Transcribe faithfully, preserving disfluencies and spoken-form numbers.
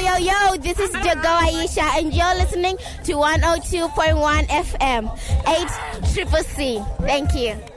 yo, yo, this is Jago Aisha, and you're listening to one oh two point one F M, eight Triple C. Thank you.